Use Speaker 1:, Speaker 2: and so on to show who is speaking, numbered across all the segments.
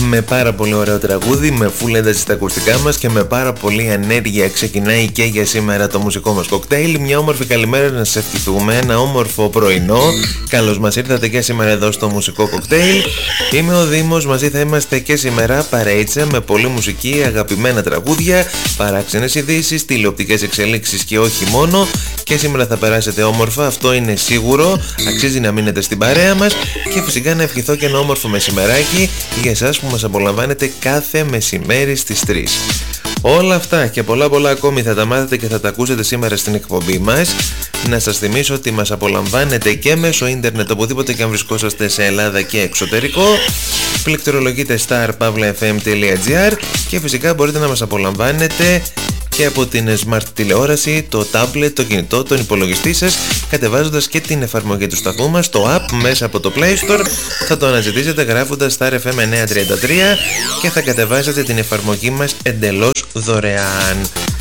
Speaker 1: με πάρα πολύ ωραίο τραγούδι, με full ένταση στα ακουστικά μας και με πάρα πολύ ενέργεια ξεκινάει και για σήμερα το μουσικό μας κοκτέιλ. Μια όμορφη καλημέρα να σας ευχηθούμε, ένα όμορφο πρωινό. Καλώς μας ήρθατε και σήμερα εδώ στο μουσικό κοκτέιλ. Είμαι ο Δήμος, μαζί θα είμαστε και σήμερα παρέιτσα με πολλή μουσική, αγαπημένα τραγούδια, παράξενες ειδήσεις, τηλεοπτικές εξελίξεις και όχι μόνο. Και σήμερα θα περάσετε όμορφα, αυτό είναι σίγουρο. Αξίζει να μείνετε στην παρέα μας και φυσικά να ευχηθώ και ένα όμορφο μεσημεράκι για εσάς που μας απολαμβάνετε κάθε μεσημέρι στις 3. Όλα αυτά και πολλά ακόμη θα τα μάθετε και θα τα ακούσετε σήμερα στην εκπομπή μας. Να σας θυμίσω ότι μας απολαμβάνετε και μέσω ίντερνετ οπουδήποτε και αν βρισκόσαστε σε Ελλάδα και εξωτερικό. Πληκτρολογείτε star.fm.gr και φυσικά μπορείτε να μας απολαμβάνετε και από την smart τηλεόραση, το tablet, το κινητό, τον υπολογιστή σας, κατεβάζοντας και την εφαρμογή του σταθμού μας, το app μέσα από το Play Store. Θα το αναζητήσετε γράφοντας Star FM 933 και θα κατεβάσετε την εφαρμογή μας εντελώς δωρεάν.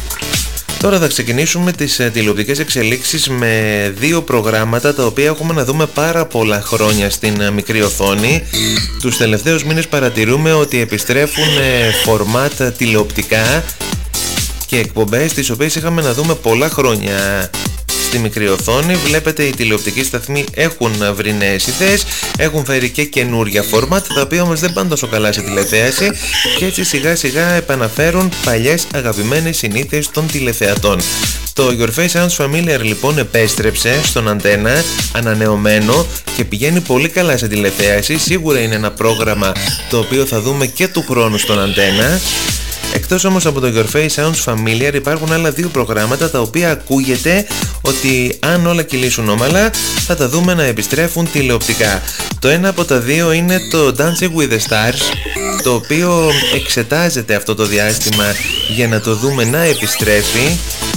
Speaker 1: Τώρα θα ξεκινήσουμε τις τηλεοπτικές εξελίξεις με δύο προγράμματα τα οποία έχουμε να δούμε πάρα πολλά χρόνια στην μικρή οθόνη. Τους τελευταίους μήνες παρατηρούμε ότι επιστρέφουν φορμάτ τηλεοπτικά και εκπομπές τις οποίες είχαμε να δούμε πολλά χρόνια στη μικρή οθόνη. Βλέπετε, οι τηλεοπτικοί σταθμοί έχουν βρει νέες ιδέες, έχουν φέρει και καινούρια φορμάτ, τα οποία όμως δεν πάνε τόσο καλά σε τηλεθέαση και έτσι σιγά σιγά επαναφέρουν παλιές αγαπημένες συνήθειες των τηλεθεατών. Το Your Face Sounds Familiar λοιπόν επέστρεψε στον Αντένα ανανεωμένο και πηγαίνει πολύ καλά σε τηλεθέαση. Σίγουρα είναι ένα πρόγραμμα το οποίο θα δούμε και του χρόνου στον Αντένα. Εκτός όμως από το Your Face Sounds Familiar υπάρχουν άλλα δύο προγράμματα τα οποία ακούγεται ότι αν όλα κυλήσουν όμαλα θα τα δούμε να επιστρέφουν τηλεοπτικά. Το ένα από τα δύο είναι το Dancing with the Stars, το οποίο εξετάζεται αυτό το διάστημα για να το δούμε να επιστρέφει.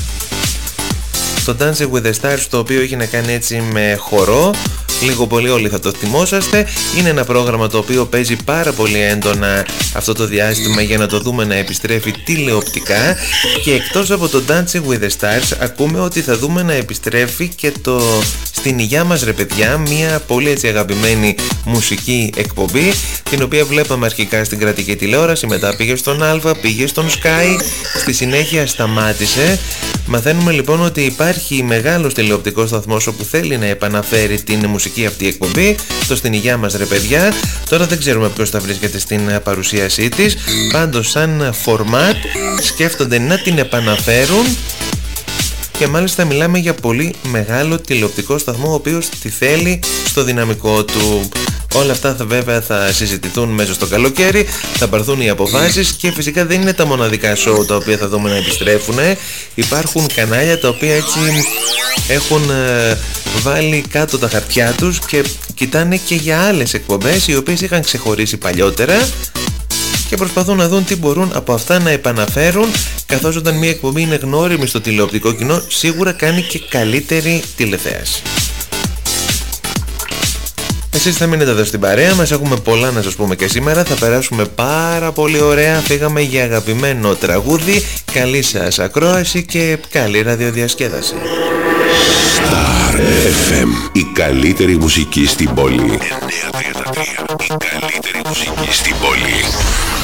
Speaker 1: Το Dancing with the Stars, το οποίο έχει να κάνει έτσι με χορό, λίγο πολύ όλοι θα το θυμόσαστε. Είναι ένα πρόγραμμα το οποίο παίζει πάρα πολύ έντονα αυτό το διάστημα για να το δούμε να επιστρέφει τηλεοπτικά. Και εκτός από το Dancing with the Stars ακούμε ότι θα δούμε να επιστρέφει και το Στην Υγειά μας ρε παιδιά, μια πολύ έτσι αγαπημένη μουσική εκπομπή, την οποία βλέπαμε αρχικά στην κρατική τηλεόραση, μετά πήγε στον Α, πήγε στον Sky, στη συνέχεια σταμάτησε. Μαθαίνουμε λοιπόν ότι υπάρχει μεγάλος τηλεοπτικός σταθμός όπου θέλει να επαναφέρει την μουσική αυτή εκπομπή, το Στην Υγειά μας ρε παιδιά. Τώρα δεν ξέρουμε ποιος θα βρίσκεται στην παρουσίασή της, πάντως σαν φορμάτ σκέφτονται να την επαναφέρουν. Και μάλιστα μιλάμε για πολύ μεγάλο τηλεοπτικό σταθμό ο οποίος τη θέλει στο δυναμικό του. Όλα αυτά βέβαια θα συζητηθούν μέσα στο καλοκαίρι, θα πάρθουν οι αποφάσεις και φυσικά δεν είναι τα μοναδικά show τα οποία θα δούμε να επιστρέφουν. Υπάρχουν κανάλια τα οποία έτσι έχουν βάλει κάτω τα χαρτιά τους και κοιτάνε και για άλλες εκπομπές οι οποίες είχαν ξεχωρίσει παλιότερα και προσπαθούν να δουν τι μπορούν από αυτά να επαναφέρουν, καθώς όταν μια εκπομπή είναι γνώριμη στο τηλεοπτικό κοινό σίγουρα κάνει και καλύτερη τηλεθέαση. Εσείς θα μείνετε εδώ στην παρέα μας, έχουμε πολλά να σας πούμε και σήμερα, θα περάσουμε πάρα πολύ ωραία, φύγαμε για αγαπημένο τραγούδι, καλή σας ακρόαση και καλή ραδιοδιασκέδαση.
Speaker 2: Star FM, η καλύτερη μουσική στην πόλη. 933, η καλύτερη μουσική στην πόλη.